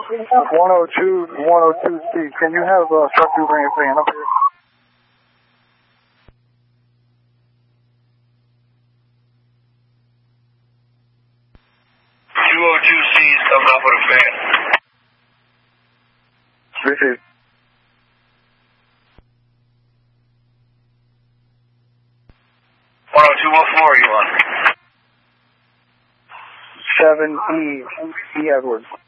102C. Can you have Struck You bring a fan up here? C's coming up with a fan. This is 102, what floor are you on? 7E, E. Edwards.